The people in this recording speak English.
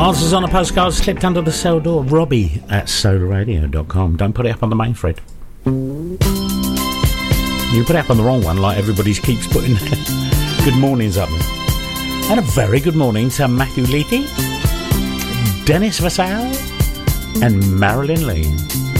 Answers on a postcard slipped under the cell door. Robbie at solarradio.com. Don't put it up on the main thread. You put it up on the wrong one, like everybody keeps putting good mornings up there. And a very good morning to Matthew Leakey, Dennis Vassal, and Marilyn Lee.